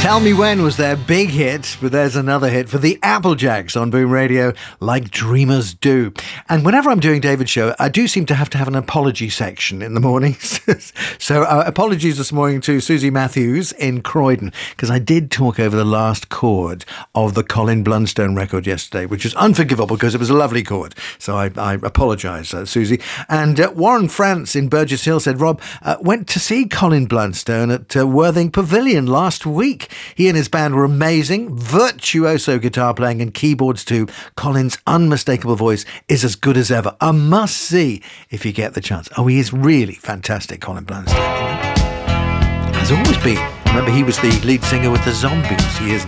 Tell Me When was their big hit, but there's another hit for the Applejacks on Boom Radio, Like Dreamers Do. And whenever I'm doing David's show, I do seem to have an apology section in the mornings. So apologies this morning to Susie Matthews in Croydon, because I did talk over the last chord of the Colin Blunstone record yesterday, which is unforgivable because it was a lovely chord. So I apologise, Susie. And Warren France in Burgess Hill said, Rob, went to see Colin Blunstone at Worthing Pavilion last week. He and his band were amazing, virtuoso guitar playing and keyboards too. Colin's unmistakable voice is as good as ever. A must-see if you get the chance. Oh, he is really fantastic, Colin Blunstone. Has always been. Remember, he was the lead singer with the Zombies. He is